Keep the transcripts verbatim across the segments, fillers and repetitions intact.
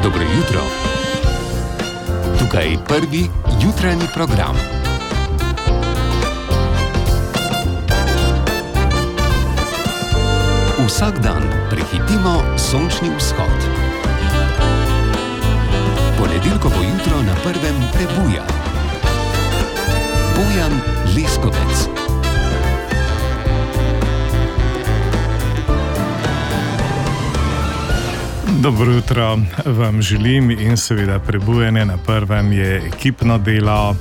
Dobro jutro. Tukaj je prvi jutranji program. Vsak dan prehitimo sončni vzhod. Ponedeljkovo jutro na prvem prebuja. Bojan Leskovec. Dobro jutro vam želim in seveda prebujanje na prvem je ekipno delo.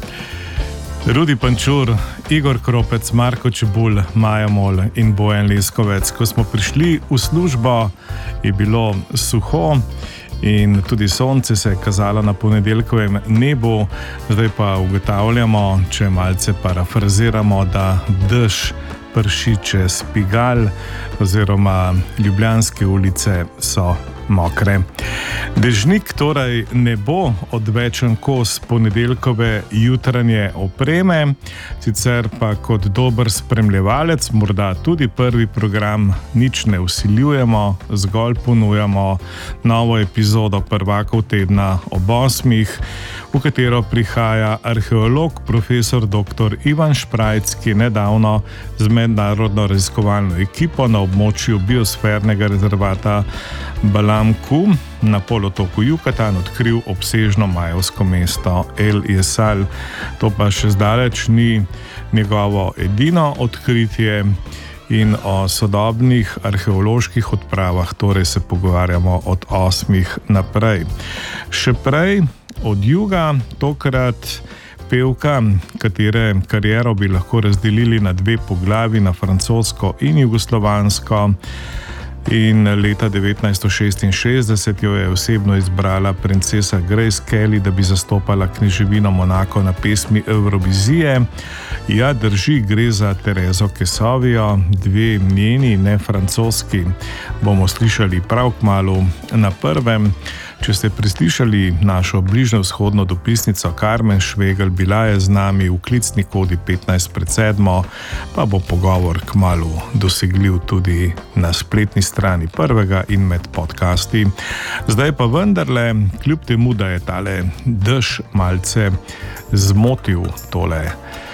Rudi Pančur, Igor Kropec, Marko Čebulj, Maja Mol in Bojan Leskovec. Ko smo prišli v službo, je bilo suho in tudi sonce se je kazalo na ponedeljkovem nebu. Zdaj pa ugotavljamo, če malce parafraziramo, da dež prši čez Pigal oziroma ljubljanske ulice so mokre. Dežnik torej ne bo odvečen kos ponedeljkove jutranje opreme, sicer pa kot dober spremljevalec morda tudi prvi program nič ne vsiljujemo, zgolj ponujamo novo epizodo prvakov tedna ob osmih, v katero prihaja arheolog profesor doktor Ivan Šprajc, ki je nedavno z mednarodno raziskovalno ekipo na območju biosfernega rezervata Balam-Ku na polotoku Jukatan odkril obsežno majevsko mesto El Jesal. To pa še zdaleč ni njegovo edino odkritje in o sodobnih arheoloških odpravah torej se pogovarjamo od osmih naprej. Še prej od juga, tokrat pevka, katere kariero bi lahko razdelili na dve poglavi, na francosko in jugoslovansko. In leta devetnajststo šestinšestdeset jo je osebno izbrala princesa Grace Kelly, da bi zastopala kneževino Monako na pesmi Evrovizije. Ja, drži, gre za Terezo Kesovijo, dve njeni, ne francoski, bomo slišali prav kmalu na prvem. Če ste preslišali našo bližnjevzhodno dopisnico Karmen Švegel, bila je z nami v klicni kodi petnajst pred sedmo, pa bo pogovor kmalu dosegljiv tudi na spletni strani prvega in med podcasti. Zdaj pa vendarle, kljub temu, da je tale dež malce zmotil tole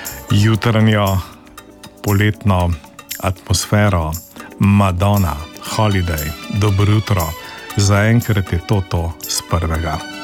jutranjo poletno atmosfero, Madonna, Holiday, dobro jutro. Zaenkrat je to to z prvega.